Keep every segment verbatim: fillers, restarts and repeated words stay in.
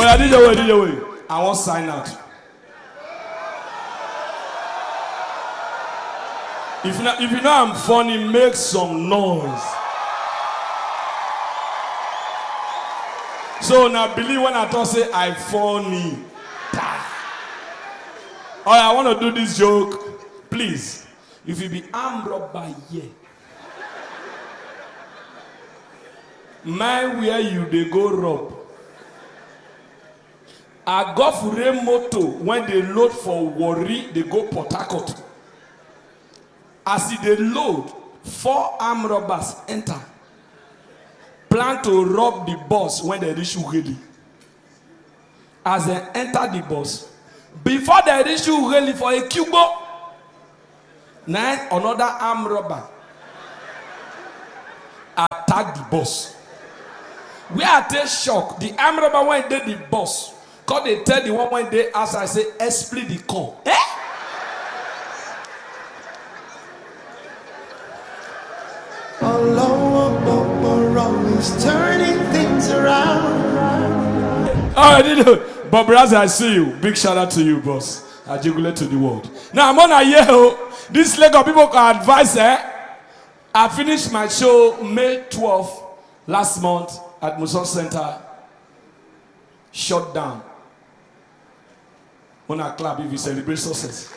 yeah, D J way, D J way. I won't sign out. If you know, if you know I'm funny, make some noise. So now believe when I talk say I funny. Oh, I want to do this joke. Please, if you be armed robber here, mind where you they go rob. I go for a moto when they load for Warri, they go Port Harcourt. As they load, four armed robbers enter. Plan to rob the bus when they reach Ughelli. As they enter the bus, before they reach Ughelli for a cubo, nine another armed robber attack the bus. We are take shock. The armed robber when they the bus, cause they tell the one when they ask, I say, split the call. Eh? Always turning things around. All right, Bob Raz, I see you. Big shout out to you, boss. I jiggle to the world. Now I'm on a year. This leg of people can advise. Eh? I finished my show May twelfth last month at Muson Center. Shut down. When I clap, if you celebrate success.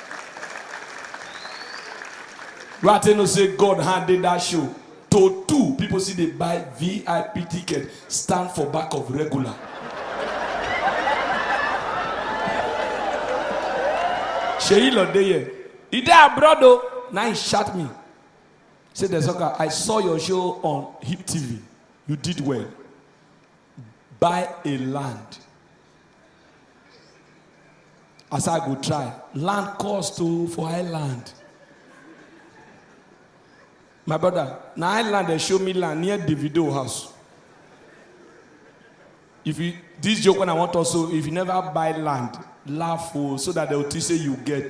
Right now, say God handed that show. To two people see they buy V I P ticket, stand for back of regular. Sheila Deye, he did abroad though. Now he shot me. Said the soccer, I saw your show on Hip T V. You did well. Buy a land. As I go try, land cost to for island. My brother, now island they show me land near Davido house. If you this joke when I want also, if you never buy land, laugh oh, so that they will say you get.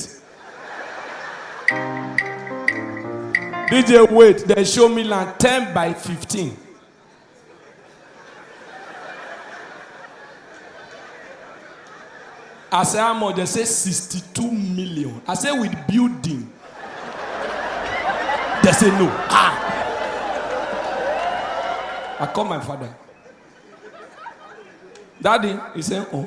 D J wait, they show me land ten by fifteen. I say how much? They say sixty-two million. I say with building. They say no. Ah. I call my father. Daddy, he said, oh.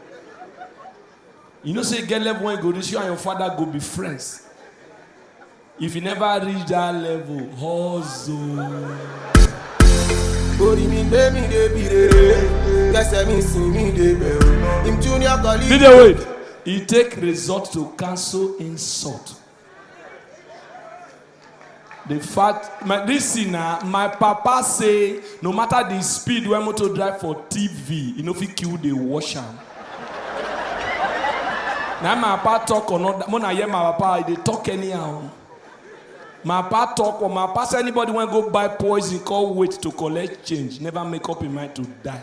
You know, say get level when you go this, you and your father go be friends. If you never reach that level, hustle. Did they wait? He take resort to cancel insult. The fact, my, this sinner, my papa say, no matter the speed when motor drive for T V, you know if he kill the washer. Now my papa talk or not, when I hear my papa, they talk anyhow. My papa talk or my papa say anybody when go buy poison, call wait to collect change, never make up in mind to die.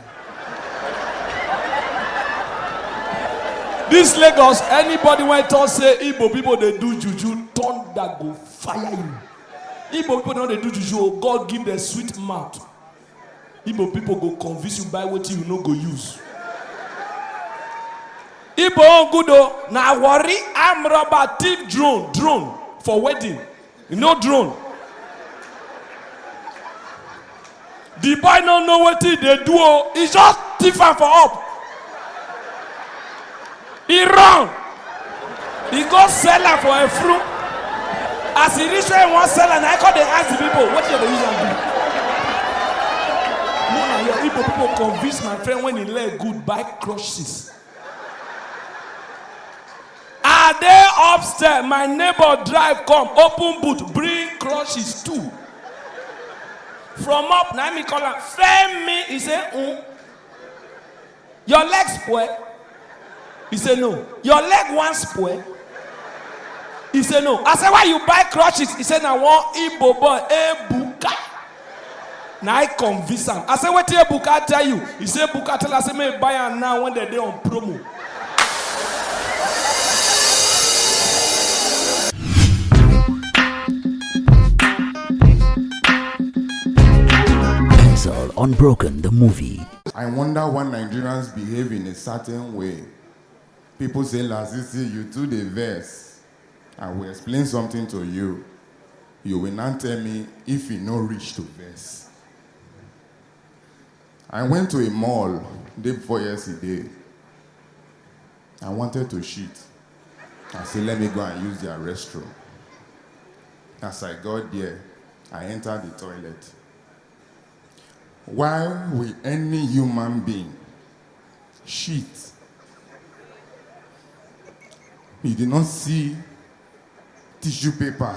This Lagos, anybody when talk say Igbo people they do juju, thunder go fire you. Igbo people know they do juju, God give them sweet mouth. Igbo people go convince you buy what you no go use. Igbo good though, now worry, I'm robber, thief, drone, drone for wedding. You know drone. The boy don't know what they do, he just thief am for up. He run. He go sell am for a fruit. As he reach where he want sell and I call they ask the people, what should they use and do? No, no, your Igbo people convince my friend when he let good buy crushes. Are they upstairs? My neighbor drive come, open boot, bring crushes too. From up, now me call him, frame me. He say, mm. Your leg spoil. He said, no. Your leg one spoil. He said, no. I said, why you buy crutches? He said, I want Igbo boy, Ebuka. Now I convince him. I said, what did Ebuka tell you? He said, Ebuka tell us, I may buy her now when they're there on promo. Unbroken, the movie. I wonder why Nigerians behave in a certain way. People say, Lasisi, you do the verse. I will explain something to you. You will not tell me if you no reach to verse. I went to a mall day before yesterday. I wanted to shit. I said, let me go and use their restroom. As I got there, I entered the toilet. Why will any human being shit? You did not see tissue paper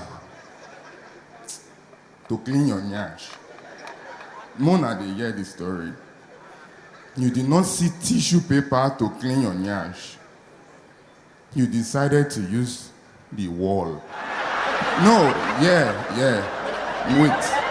to clean your nyash. Mona, they hear the story. You did not see tissue paper to clean your nyash. You decided to use the wall. No, yeah, yeah. Wait.